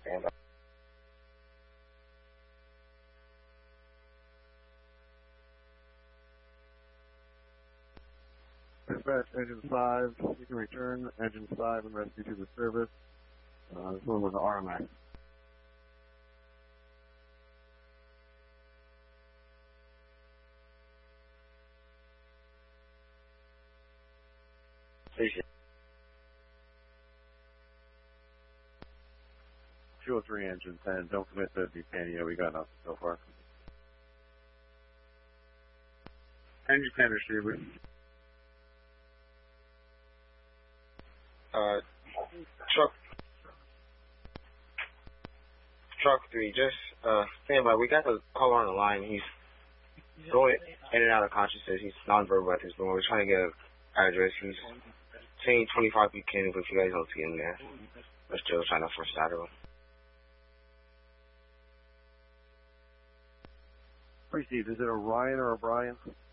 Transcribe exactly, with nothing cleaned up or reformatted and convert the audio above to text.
And Dispatch Engine five, you can return Engine five and rescue to the service. Uh, this one was an R M X. Station. two oh three Engine ten, don't commit to Buchanan, we got nothing so far. Engine ten receiver. Uh, truck, truck three, just, uh, stand by. We got the caller on the line. He's going in and out of consciousness. He's nonverbal at this moment. We're trying to get an address. He's saying twenty-five Buchanan, but if you guys don't see him there, we're still trying to foreshadow him. Steve, is it a Ryan or a Brian?